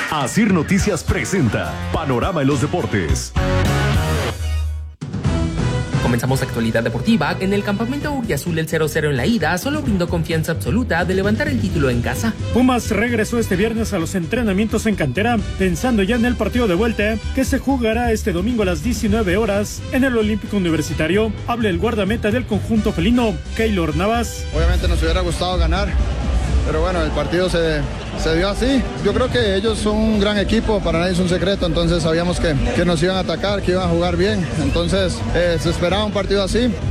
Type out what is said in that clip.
Asir Noticias presenta Panorama en los Deportes. Comenzamos la actualidad deportiva. En el campamento auriazul el 0-0 en la ida solo brindó confianza absoluta de levantar el título en casa. Pumas regresó este viernes a los entrenamientos en cantera, pensando ya en el partido de vuelta que se jugará este domingo a las 19 horas en el Olímpico Universitario. Habla el guardameta del conjunto felino, Keylor Navas. Obviamente nos hubiera gustado ganar, pero bueno, el partido se dio así. Yo creo que ellos son un gran equipo, para nadie es un secreto, entonces sabíamos que nos iban a atacar, que iban a jugar bien, entonces se esperaba un partido así.